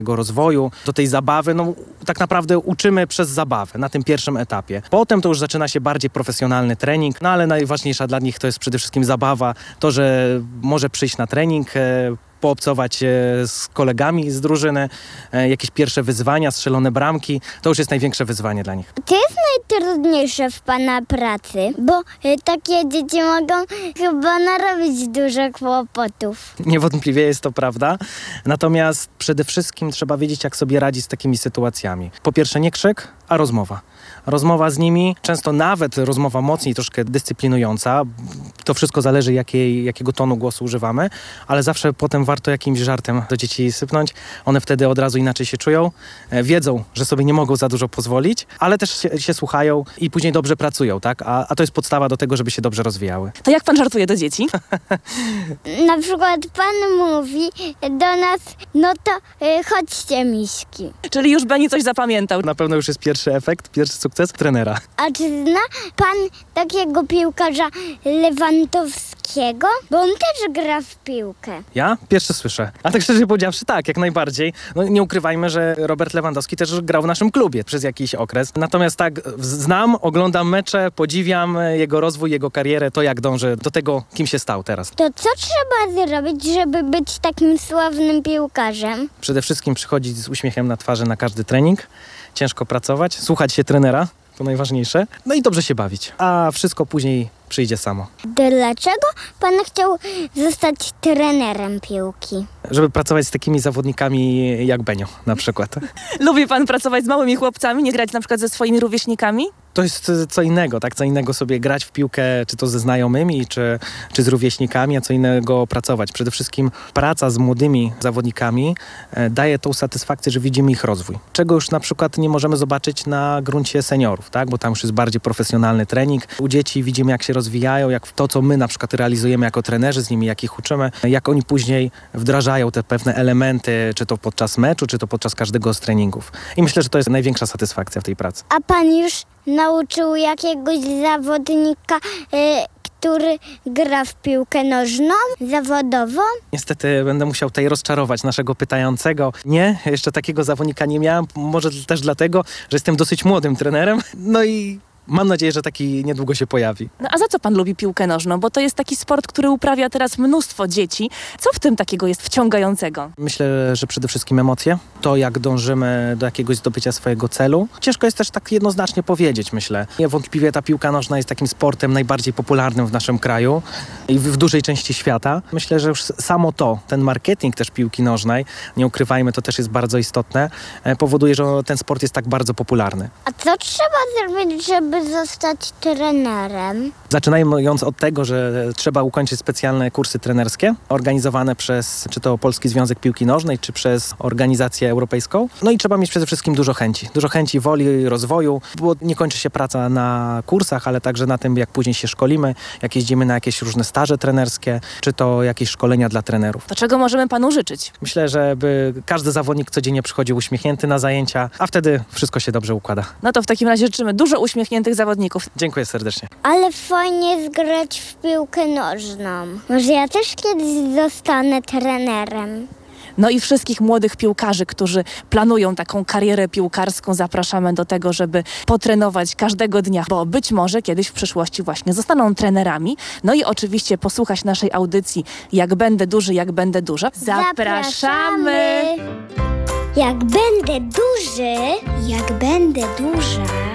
jego rozwoju, do tej zabawy. No, tak naprawdę uczymy przez zabawę na tym pierwszym etapie. Potem to już zaczyna się bardziej profesjonalny trening, no ale najważniejsza dla nich to jest przede wszystkim zabawa, to, że może przyjść na trening, poobcować z kolegami z drużyny, jakieś pierwsze wyzwania, strzelone bramki. To już jest największe wyzwanie dla nich. Co jest najtrudniejsze w pana pracy? Bo takie dzieci mogą chyba narobić dużo kłopotów. Niewątpliwie jest to prawda. Natomiast przede wszystkim trzeba wiedzieć, jak sobie radzić z takimi sytuacjami. Po pierwsze nie krzyk, a rozmowa. Rozmowa z nimi, często nawet rozmowa mocniej, troszkę dyscyplinująca. To wszystko zależy, jakiego tonu głosu używamy, ale zawsze potem warto jakimś żartem do dzieci sypnąć. One wtedy od razu inaczej się czują. Wiedzą, że sobie nie mogą za dużo pozwolić, ale też się słuchają i później dobrze pracują, tak? A to jest podstawa do tego, żeby się dobrze rozwijały. To jak pan żartuje do dzieci? Na przykład pan mówi do nas, no to chodźcie miśki. Czyli już Beni coś zapamiętał. Na pewno już jest pierwszy efekt, pierwszy sukces trenera. A czy zna pan takiego piłkarza Lewandowskiego? Bo on też gra w piłkę. Ja? Pierwszy słyszę. A tak szczerze powiedziawszy, tak, jak najbardziej. No, nie ukrywajmy, że Robert Lewandowski też grał w naszym klubie przez jakiś okres. Natomiast tak, znam, oglądam mecze, podziwiam jego rozwój, jego karierę, to jak dąży do tego, kim się stał teraz. To co trzeba zrobić, żeby być takim sławnym piłkarzem? Przede wszystkim przychodzić z uśmiechem na twarzy na każdy trening, ciężko pracować, słuchać się trenera, to najważniejsze, no i dobrze się bawić. A wszystko później przyjdzie samo. Dlaczego pan chciał zostać trenerem piłki? Żeby pracować z takimi zawodnikami jak Benio na przykład. Lubi pan pracować z małymi chłopcami, nie grać na przykład ze swoimi rówieśnikami? To jest co innego, tak? Co innego sobie grać w piłkę, czy to ze znajomymi, czy z rówieśnikami, a co innego pracować. Przede wszystkim praca z młodymi zawodnikami daje tą satysfakcję, że widzimy ich rozwój. Czego już na przykład nie możemy zobaczyć na gruncie seniorów, tak? Bo tam już jest bardziej profesjonalny trening. U dzieci widzimy, jak się rozwijają, jak to, co my na przykład realizujemy jako trenerzy z nimi, jak ich uczymy, jak oni później wdrażają te pewne elementy, czy to podczas meczu, czy to podczas każdego z treningów. I myślę, że to jest największa satysfakcja w tej pracy. A pan już nauczył jakiegoś zawodnika, który gra w piłkę nożną zawodowo? Niestety będę musiał tutaj rozczarować naszego pytającego. Nie, jeszcze takiego zawodnika nie miałem. Może też dlatego, że jestem dosyć młodym trenerem. No i mam nadzieję, że taki niedługo się pojawi. No a za co pan lubi piłkę nożną? Bo to jest taki sport, który uprawia teraz mnóstwo dzieci. Co w tym takiego jest wciągającego? Myślę, że przede wszystkim emocje. To, jak dążymy do jakiegoś zdobycia swojego celu. Ciężko jest też tak jednoznacznie powiedzieć, myślę. Niewątpliwie ta piłka nożna jest takim sportem najbardziej popularnym w naszym kraju i w dużej części świata. Myślę, że już samo to, ten marketing też piłki nożnej, nie ukrywajmy, to też jest bardzo istotne, powoduje, że ten sport jest tak bardzo popularny. A co trzeba zrobić, żeby zostać trenerem? Zaczynając od tego, że trzeba ukończyć specjalne kursy trenerskie organizowane przez czy to Polski Związek Piłki Nożnej, czy przez organizację europejską. No i trzeba mieć przede wszystkim dużo chęci, woli, rozwoju, bo nie kończy się praca na kursach, ale także na tym, jak później się szkolimy, jak jeździmy na jakieś różne staże trenerskie, czy to jakieś szkolenia dla trenerów. To czego możemy panu życzyć? Myślę, żeby każdy zawodnik codziennie przychodził uśmiechnięty na zajęcia, a wtedy wszystko się dobrze układa. No to w takim razie życzymy dużo uśmiechniętych zawodników. Dziękuję serdecznie. Ale fajnie zgrać w piłkę nożną. Może ja też kiedyś zostanę trenerem. No i wszystkich młodych piłkarzy, którzy planują taką karierę piłkarską, zapraszamy do tego, żeby potrenować każdego dnia, bo być może kiedyś w przyszłości właśnie zostaną trenerami. No i oczywiście posłuchać naszej audycji Jak będę duży, jak będę duża. Zapraszamy! Jak będę duży, jak będę duża.